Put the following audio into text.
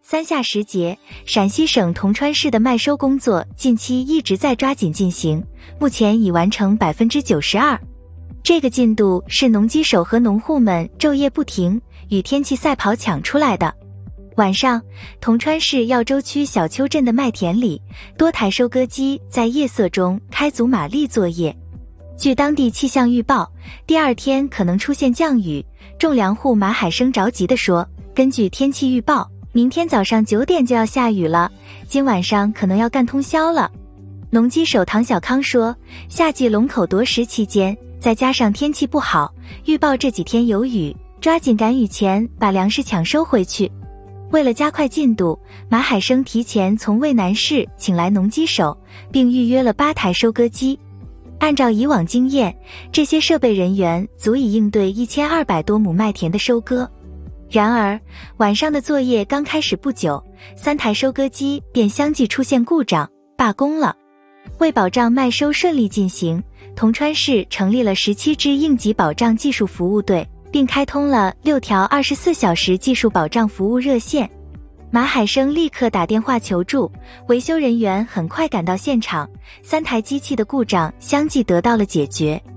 三下时节，陕西省铜川市的麦收工作近期一直在抓紧进行，目前已完成 92%。这个进度是农机手和农户们昼夜不停，与天气赛跑抢出来的。晚上，铜川市耀州区小丘镇的麦田里，多台收割机在夜色中开足马力作业。据当地气象预报，第二天可能出现降雨。种粮户马海生着急地说，根据天气预报，明天早上9点就要下雨了，今晚上可能要干通宵了。农机手唐小康说，夏季龙口夺食期间，再加上天气不好，预报这几天有雨，抓紧赶雨前把粮食抢收回去。为了加快进度，马海生提前从渭南市请来农机手，并预约了8台收割机。按照以往经验，这些设备人员足以应对1200多亩麦田的收割。然而，晚上的作业刚开始不久，3台收割机便相继出现故障，罢工了。为保障麦收顺利进行，铜川市成立了17支应急保障技术服务队，并开通了6条24小时技术保障服务热线。马海生立刻打电话求助，维修人员很快赶到现场，3台机器的故障相继得到了解决。